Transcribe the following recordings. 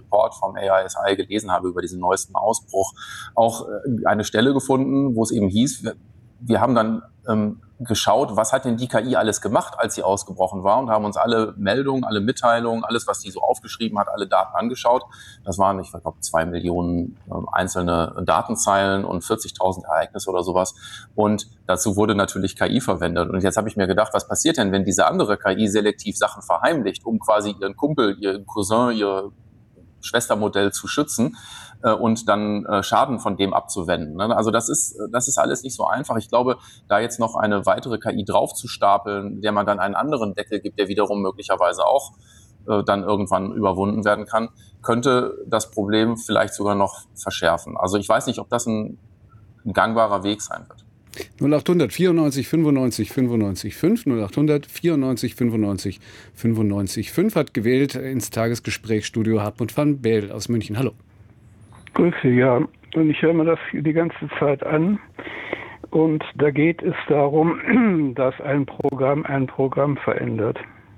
Report vom AISI gelesen habe über diesen neuesten Ausbruch, auch eine Stelle gefunden, wo es eben hieß, wir haben dann geschaut, was hat denn die KI alles gemacht, als sie ausgebrochen war, und haben uns alle Meldungen, alle Mitteilungen, alles, was die so aufgeschrieben hat, alle Daten angeschaut. Das waren, ich glaube, 2 Millionen einzelne Datenzeilen und 40.000 Ereignisse oder sowas. Und dazu wurde natürlich KI verwendet. Und jetzt habe ich mir gedacht, was passiert denn, wenn diese andere KI selektiv Sachen verheimlicht, um quasi ihren Kumpel, ihren Cousin, ihr Schwestermodell zu schützen und dann Schaden von dem abzuwenden. Ne? Also das ist alles nicht so einfach. Ich glaube, da jetzt noch eine weitere KI draufzustapeln, der man dann einen anderen Deckel gibt, der wiederum möglicherweise auch dann irgendwann überwunden werden kann, könnte das Problem vielleicht sogar noch verschärfen. Also ich weiß nicht, ob das ein gangbarer Weg sein wird. 0800 94 95 95 5, 0800 94 95 95 5 hat gewählt ins Tagesgesprächsstudio Hartmut van Bell aus München. Hallo. Grüße, ja. Und ich höre mir das die ganze Zeit an. Und da geht es darum, dass ein Programm verändert.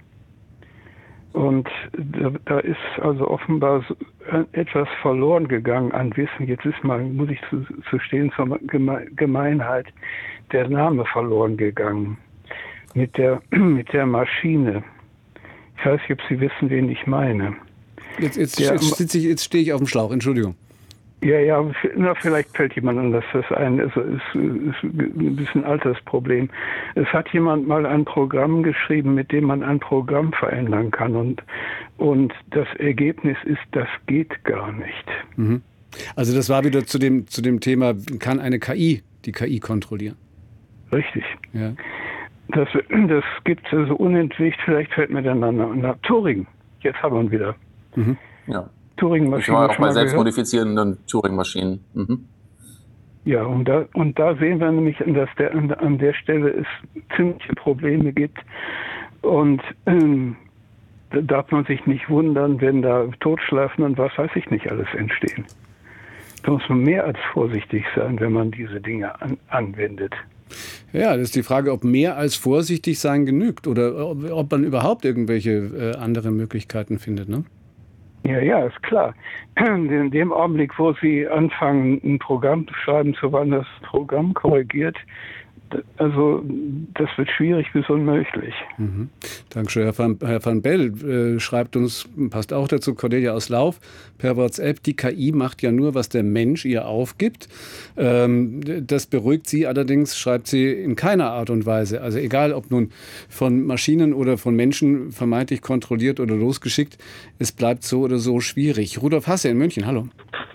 Und da ist also offenbar etwas verloren gegangen an Wissen. Jetzt ist mal, muss ich zu stehen, zur Gemeinheit, der Name verloren gegangen. Mit der Maschine. Ich weiß nicht, ob Sie wissen, wen ich meine. Jetzt stehe ich auf dem Schlauch, Entschuldigung. Ja, vielleicht fällt jemand anders das ein. Also es ist ein bisschen ein Altersproblem. Es hat jemand mal ein Programm geschrieben, mit dem man ein Programm verändern kann. Und das Ergebnis ist, das geht gar nicht. Mhm. Also das war wieder zu dem Thema, kann eine KI die KI kontrollieren? Richtig. Ja. Das gibt es also unentwegt. Vielleicht fällt mir der Name nach Turing. Jetzt haben wir ihn wieder. Mhm. Ja. Turing-Maschine. Ich war auch bei selbstmodifizierenden Turing-Maschinen. Mhm. Ja, und da sehen wir nämlich, dass an der Stelle es ziemliche Probleme gibt. Und da darf man sich nicht wundern, wenn da Totschlafen und was weiß ich nicht alles entstehen. Da muss man mehr als vorsichtig sein, wenn man diese Dinge anwendet. Ja, das ist die Frage, ob mehr als vorsichtig sein genügt oder ob man überhaupt irgendwelche andere Möglichkeiten findet, ne? Ja, ist klar. In dem Augenblick, wo Sie anfangen, ein Programm zu schreiben, zu wann das Programm korrigiert, also das wird schwierig bis unmöglich. Mhm. Dankeschön. Herr van Bell schreibt uns, passt auch dazu, Cordelia aus Lauf, per WhatsApp, die KI macht ja nur, was der Mensch ihr aufgibt. Das beruhigt sie allerdings, schreibt sie, in keiner Art und Weise. Also egal, ob nun von Maschinen oder von Menschen vermeintlich kontrolliert oder losgeschickt, es bleibt so oder so schwierig. Rudolf Hasse in München, hallo.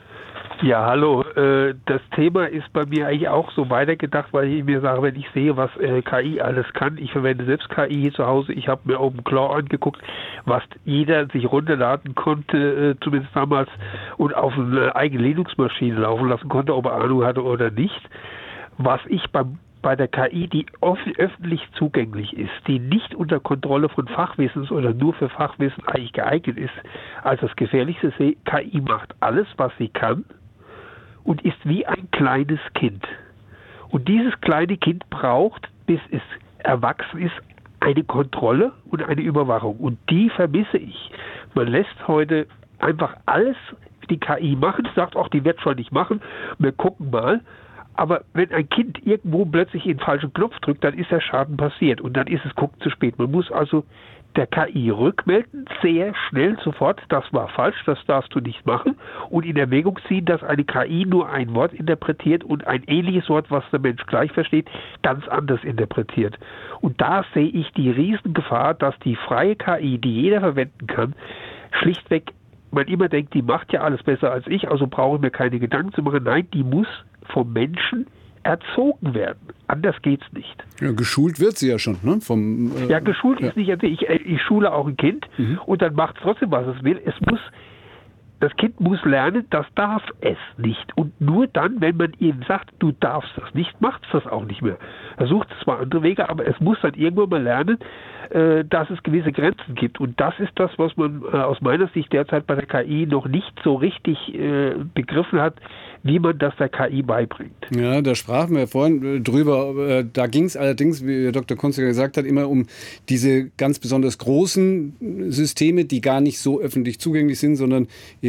Ja, hallo. Das Thema ist bei mir eigentlich auch so weitergedacht, weil ich mir sage, wenn ich sehe, was KI alles kann, ich verwende selbst KI hier zu Hause, ich habe mir OpenClaw angeguckt, was jeder sich runterladen konnte, zumindest damals, und auf eine eigene Linux-Maschine laufen lassen konnte, ob er Ahnung hatte oder nicht. Was ich bei der KI, die öffentlich zugänglich ist, die nicht unter Kontrolle von Fachwissens oder nur für Fachwissen eigentlich geeignet ist, als das Gefährlichste sehe, KI macht alles, was sie kann, und ist wie ein kleines Kind. Und dieses kleine Kind braucht, bis es erwachsen ist, eine Kontrolle und eine Überwachung. Und die vermisse ich. Man lässt heute einfach alles die KI machen, sagt auch, die wird schon nicht machen, wir gucken mal. Aber wenn ein Kind irgendwo plötzlich den falschen Knopf drückt, dann ist der Schaden passiert. Und dann ist es gucken zu spät. Man muss also der KI rückmelden, sehr schnell, sofort, das war falsch, das darfst du nicht machen, und in Erwägung ziehen, dass eine KI nur ein Wort interpretiert und ein ähnliches Wort, was der Mensch gleich versteht, ganz anders interpretiert. Und da sehe ich die Riesengefahr, dass die freie KI, die jeder verwenden kann, schlichtweg, man immer denkt, die macht ja alles besser als ich, also brauche ich mir keine Gedanken zu machen. Nein, die muss vom Menschen erzogen werden. Anders geht's nicht. Ja, geschult wird sie ja schon, ne? Ja, geschult ist nicht. Ich schule auch ein Kind und dann macht es trotzdem, was es will. Das Kind muss lernen, das darf es nicht. Und nur dann, wenn man ihm sagt, du darfst das nicht, macht es das auch nicht mehr. Er sucht zwar andere Wege, aber es muss dann irgendwann mal lernen, dass es gewisse Grenzen gibt. Und das ist das, was man aus meiner Sicht derzeit bei der KI noch nicht so richtig begriffen hat, wie man das der KI beibringt. Ja, da sprachen wir vorhin drüber. Da ging es allerdings, wie Dr. Kunziger gesagt hat, immer um diese ganz besonders großen Systeme, die gar nicht so öffentlich zugänglich sind, sondern